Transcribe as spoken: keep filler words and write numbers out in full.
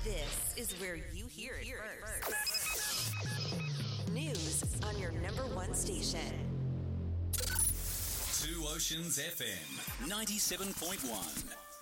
This is where you hear it first. News on your number one station. Two Oceans F M, ninety-seven point one.